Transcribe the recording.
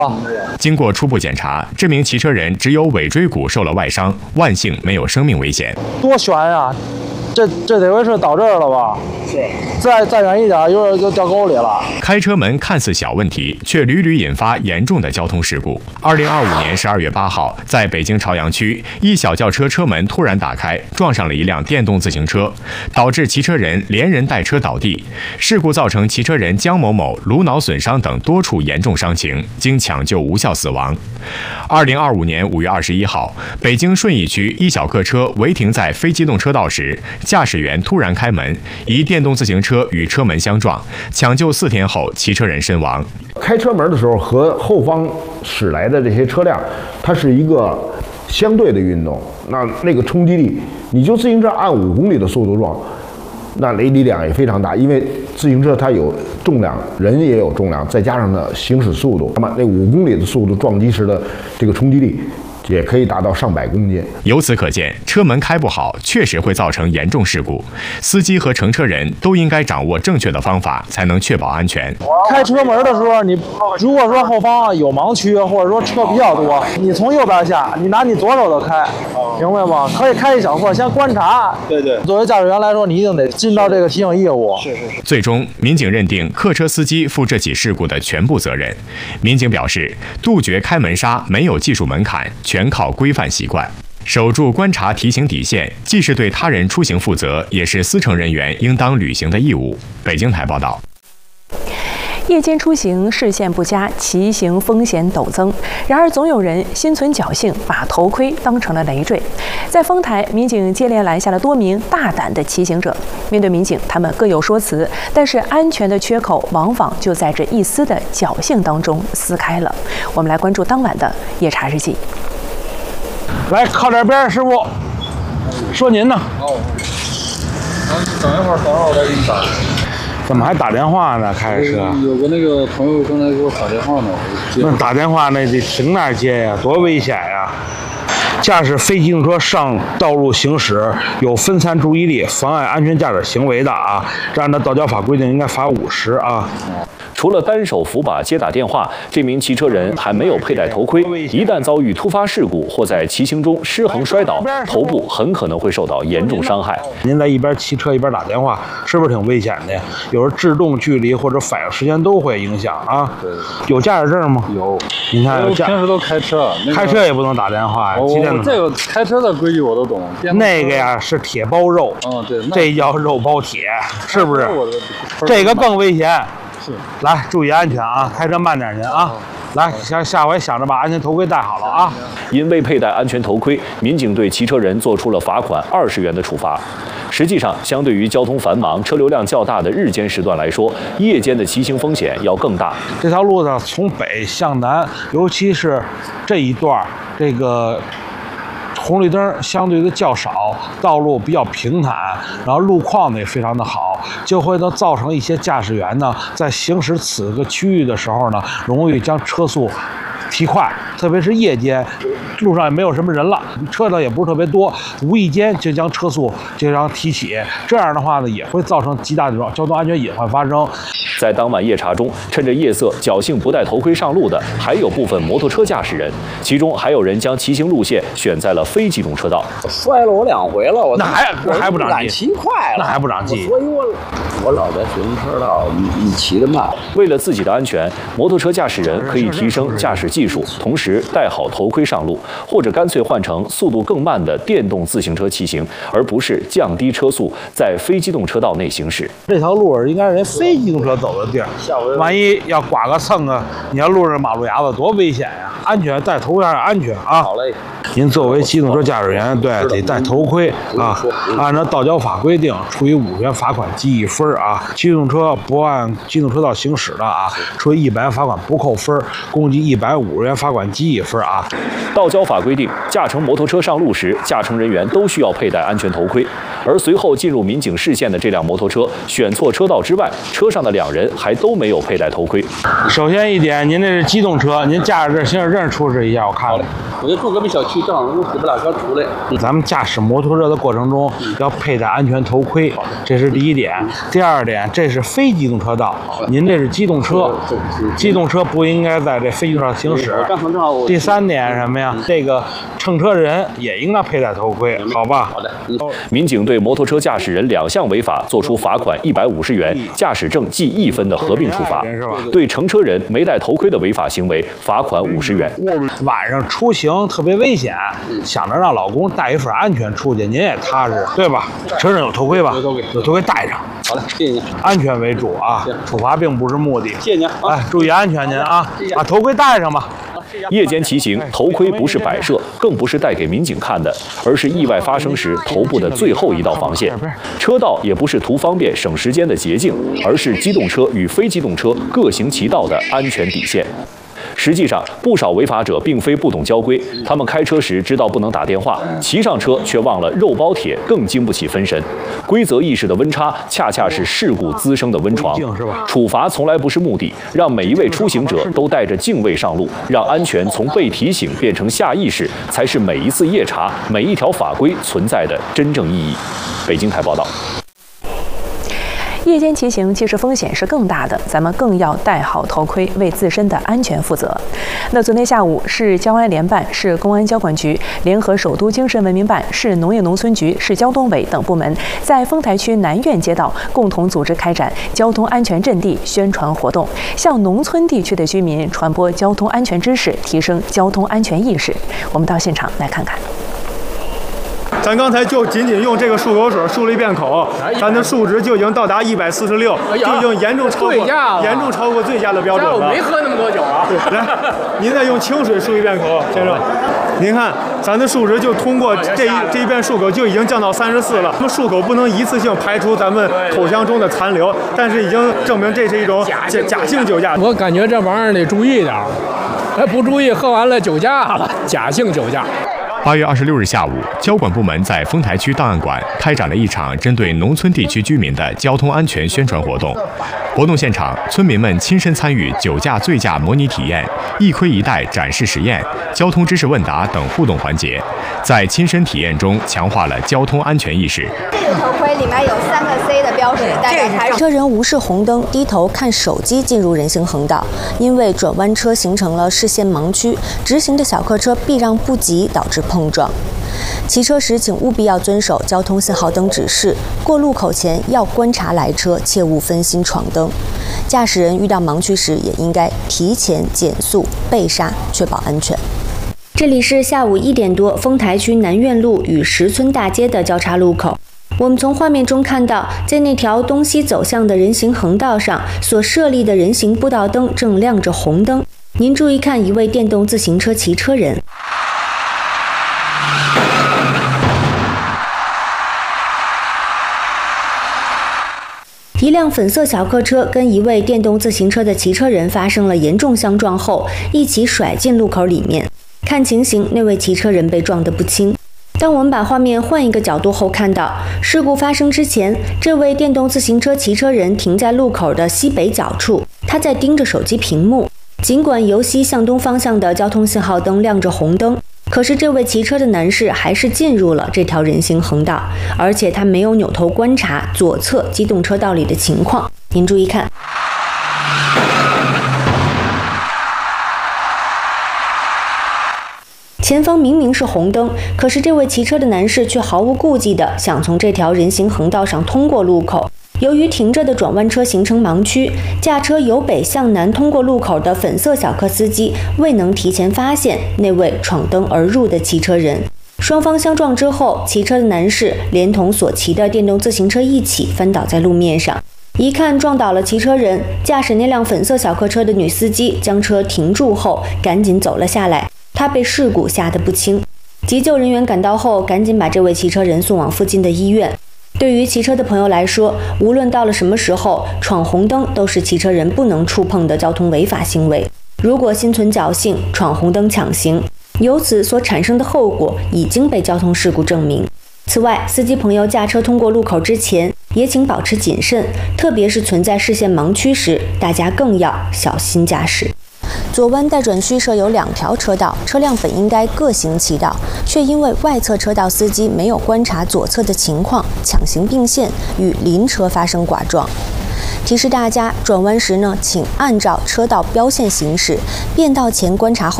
经过初步检查，这名骑车人只有尾椎骨受了外伤，万幸没有生命危险。 多悬呀！这得回是到这儿了吧？是。再远一点，有点就掉沟里了。 开车门看似小问题，却屡屡引发严重的交通事故。2025年12月8号，在北京朝阳区，一小轿车车门突然打开，撞上了一辆电动自行车，导致骑车人连人带车倒地。事故造成骑车人姜某某颅脑损伤等多处严重伤情，经抢救无效死亡。2025年5月21号，北京顺义区一小客车违停在非机动车道时，驾驶员突然开门，一电动自行车与车门相撞，抢救4天后，骑车人身亡。 开车门的时候和后方驶来的这些车辆，它是一个相对的运动，那个冲击力，你就自行车按5公里的速度撞，那力量也非常大，因为自行车它有重量，人也有重量，再加上呢行驶速度，那么那5公里的速度撞击时的这个冲击力也可以达到上百公斤。 由此可见，车门开不好确实会造成严重事故，司机和乘车人都应该掌握正确的方法，才能确保安全。 开车门的时候，你如果说后方有盲区，或者说车比较多，你从右边下，你拿你左手的开，明白吗？可以开一小块，先观察。对。作为驾驶员来说，你一定得尽到这个提醒义务。是。 最终，民警认定客车司机负这起事故的全部责任。民警表示，杜绝开门杀没有技术门槛，全靠规范习惯。守住观察提醒底线，既是对他人出行负责，也是司乘人员应当履行的义务。北京台报道。 夜间出行视线不佳，骑行风险陡增。然而，总有人心存侥幸，把头盔当成了累赘。在丰台，民警接连拦下了多名大胆的骑行者。面对民警，他们各有说辞，但是安全的缺口往往就在这一丝的侥幸当中撕开了。我们来关注当晚的夜查日记。 来，靠这边，师傅。说您呢？ 哦。等一会儿我再给你打。 怎么还打电话呢？开着车。 有个那个朋友刚才给我打电话呢。 那打电话那得停那儿接呀，多危险呀！驾驶非机动车上道路行驶有分散注意力、妨碍安全驾驶行为的啊，这按照道交法规定应该罚50啊。 除了单手扶把接打电话，这名骑车人还没有佩戴头盔，一旦遭遇突发事故或在骑行中失衡摔倒，头部很可能会受到严重伤害。 您在一边骑车一边打电话，是不是挺危险的呀？有时候制动距离或者反应时间都会影响啊。对。有驾驶证吗？ 有。 您看， 我平时都开车， 开车也不能打电话呀。 这个开车的规矩我都懂。 那个呀是铁包肉， 对， 这叫肉包铁，是不是？这个更危险。是，来注意安全啊！开车慢点您啊！来，下回想着把安全头盔戴好了啊！ 因未佩戴安全头盔，民警对骑车人做出了罚款20元的处罚。实际上，相对于交通繁忙、车流量较大的日间时段来说，夜间的骑行风险要更大。 这条路呢，从北向南，尤其是这一段，这个红绿灯相对的较少，道路比较平坦，然后路况呢也非常的好，就会呢造成一些驾驶员呢在行驶此个区域的时候呢，容易将车速提快，特别是夜间，路上也没有什么人了，车呢也不是特别多，无意间就将车速提起，这样的话呢也会造成极大的交通安全隐患发生。 在当晚夜查中，趁着夜色侥幸不戴头盔上路的，还有部分摩托车驾驶人，其中还有人将骑行路线选在了非机动车道。 摔了我2回了，我那还不长记， 骑快了， 那还不长记。 所以我老在自行车道骑得慢。 为了自己的安全，摩托车驾驶人可以提升驾驶技术，同时戴好头盔上路，或者干脆换成速度更慢的电动自行车骑行，而不是降低车速在非机动车道内行驶。 这条路应该是人非机动车走的地儿，万一要刮个蹭啊，你要路上马路牙子多危险呀！安全，戴头盔安全啊！ 好嘞。 您作为机动车驾驶员，对，得戴头盔啊。按照道交法规定，处以5元罚款记1分啊。机动车不按机动车道行驶的啊，处以100罚款不扣分，共计150元罚款记1分啊。 道交法规定，驾乘摩托车上路时，驾乘人员都需要佩戴安全头盔。 而随后进入民警视线的这辆摩托车选错车道之外，车上的2人还都没有佩戴头盔。 首先一点，您这是机动车，您驾驶证、行驶证出示一下，我看看。 我就住隔壁小区，正好能使不了车出来。 咱们驾驶摩托车的过程中要佩戴安全头盔，这是第一点。第二点，这是非机动车道，您这是机动车，机动车不应该在这非机动车行驶。第三点是什么呀？这个乘车人也应该佩戴头盔，好吧？ 好的。 民警对摩托车驾驶人2项违法作出罚款150元、驾驶证记1分的合并处罚，对乘车人没戴头盔的违法行为罚款50元。 晚上出行特别危险，想着让老公带一份安全出去，您也踏实，对吧？车上有头盔吧？有头盔戴上。 好嘞，谢谢您。 安全为主啊，处罚并不是目的。 谢谢您。 哎，注意安全您啊，把头盔戴上吧。 夜间骑行，头盔不是摆设，更不是带给民警看的，而是意外发生时头部的最后一道防线。车道也不是图方便省时间的捷径，而是机动车与非机动车各行其道的安全底线。实际上，不少违法者并非不懂交规，他们开车时知道不能打电话，骑上车却忘了肉包铁，更经不起分神。规则意识的温差，恰恰是事故滋生的温床。处罚从来不是目的，让每一位出行者都带着敬畏上路，让安全从被提醒变成下意识，才是每一次夜查、每一条法规存在的真正意义。北京台报道。 夜间骑行其实风险是更大的，咱们更要戴好头盔，为自身的安全负责。那昨天下午，市交安联办、市公安交管局联合首都精神文明办、市农业农村局、市交通委等部门，在丰台区南苑街道共同组织开展交通安全阵地宣传活动，向农村地区的居民传播交通安全知识，提升交通安全意识。我们到现场来看看。 咱刚才就仅用这个漱口水漱了1遍口，咱的数值就已经到达146，就已经严重超过醉驾的标准了。 我没喝那么多酒啊！ 来，您再用清水漱1遍口，先生。您看，咱的数值就通过这一遍漱口就已经降到34了。那么漱口不能一次性排除咱们口腔中的残留，但是已经证明这是一种假性酒驾。 我感觉这玩意儿得注意点，不注意喝完了酒驾了，假性酒驾。 8月26日下午，交管部门在丰台区档案馆开展了一场针对农村地区居民的交通安全宣传活动。活动现场，村民们亲身参与酒驾、醉驾模拟体验、一盔一带展示实验、交通知识问答等互动环节，在亲身体验中强化了交通安全意识。 这个头盔里面有3个 C 的标识，代表它是车人无视红灯，低头看手机进入人行横道，因为转弯车形成了视线盲区，直行的小客车避让不及，导致碰撞。骑车时请务必要遵守交通信号灯指示，过路口前要观察来车，切勿分心闯灯。驾驶人遇到盲区时，也应该提前减速备刹，确保安全。这里是下午1点多，丰台区南苑路与石村大街的交叉路口。我们从画面中看到，在那条东西走向的人行横道上所设立的人行步道灯正亮着红灯。您注意看，一位电动自行车骑车人。一辆粉色小客车跟一位电动自行车的骑车人发生了严重相撞后，一起甩进路口里面。看情形，那位骑车人被撞得不轻。当我们把画面换一个角度后，看到事故发生之前，这位电动自行车骑车人停在路口的西北角处，他在盯着手机屏幕。尽管由西向东方向的交通信号灯亮着红灯，可是这位骑车的男士还是进入了这条人行横道，而且他没有扭头观察左侧机动车道里的情况。您注意看。前方明明是红灯，可是这位骑车的男士却毫无顾忌地想从这条人行横道上通过路口。由于停着的转弯车形成盲区，驾车由北向南通过路口的粉色小客司机未能提前发现那位闯灯而入的骑车人。双方相撞之后，骑车的男士连同所骑的电动自行车一起翻倒在路面上。一看撞倒了骑车人，驾驶那辆粉色小客车的女司机将车停住后赶紧走了下来。她被事故吓得不轻，急救人员赶到后赶紧把这位骑车人送往附近的医院。对于骑车的朋友来说，无论到了什么时候，闯红灯都是骑车人不能触碰的交通违法行为。如果心存侥幸闯红灯抢行，由此所产生的后果已经被交通事故证明。 此外，司机朋友驾车通过路口之前，也请保持谨慎，特别是存在视线盲区时，大家更要小心驾驶。左弯待转区设有2条车道，车辆本应该各行其道，却因为外侧车道司机没有观察左侧的情况，抢行并线，与邻车发生剐撞。提示大家，转弯时呢，请按照车道标线行驶，变道前观察后